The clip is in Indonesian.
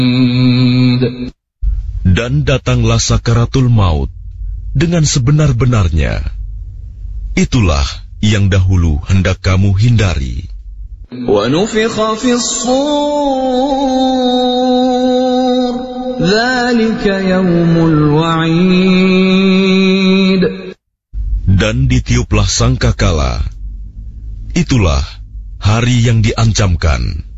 Dan datanglah sakaratul maut dengan sebenar-benarnya. Itulah yang dahulu hendak kamu hindari. وَنُفِخَ فِي الصُّورِ ذَلِكَ يَوْمُ الْوَعِيدِ. Dan ditiuplah sangkakala. Itulah hari yang diancamkan.